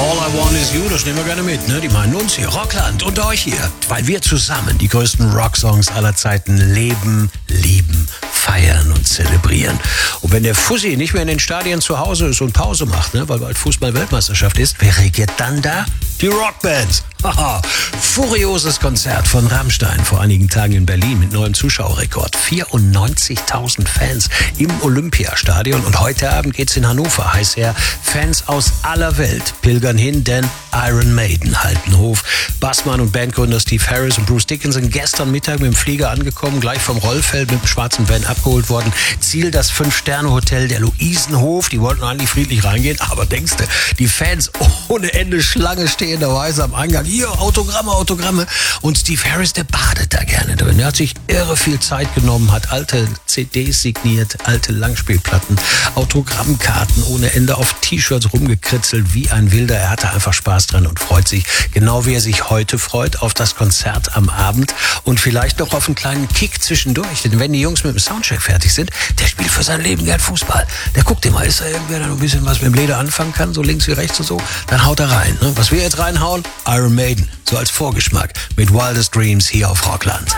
All I Want Is You, das nehmen wir gerne mit, ne? Die meinen uns hier, Rockland und euch hier, weil wir zusammen die größten Rocksongs aller Zeiten leben, lieben, feiern und zelebrieren. Und wenn der Fussi nicht mehr in den Stadien zu Hause ist und Pause macht, ne, weil bald Fußball-Weltmeisterschaft ist, wer regiert dann da? Die Rockbands. Haha, furioses Konzert von Rammstein vor einigen Tagen in Berlin mit neuem Zuschauerrekord. 94.000 Fans im Olympiastadion. Und heute Abend geht's in Hannover. Heißt her, Fans aus aller Welt pilgern hin, denn Iron Maiden halten Hof. Bassmann und Bandgründer Steve Harris und Bruce Dickinson gestern Mittag mit dem Flieger angekommen, gleich vom Rollfeld mit dem schwarzen Van abgeholt worden. Ziel das 5-Sterne-Hotel der Luisenhof. Die wollten eigentlich friedlich reingehen, aber denkste, die Fans ohne Ende Schlange stehenderweise am Eingang. Hier, Autogramme. Und Steve Harris, der badet da gerne drin. Er hat sich irre viel Zeit genommen, hat alte CDs signiert, alte Langspielplatten, Autogrammkarten ohne Ende auf T-Shirts rumgekritzelt wie ein Wilder. Er hatte einfach Spaß dran und freut sich, genau wie er sich heute freut, auf das Konzert am Abend und vielleicht noch auf einen kleinen Kick zwischendurch. Denn wenn die Jungs mit dem Soundcheck fertig sind, der spielt für sein Leben gern Fußball. Der guckt immer, ist da irgendwer, der noch ein bisschen was mit dem Leder anfangen kann, so links wie rechts und so, dann haut er rein. Ne? Was wir jetzt reinhauen, Iron Maiden, so als Vorgeschmack mit Wildest Dreams hier auf Rockland.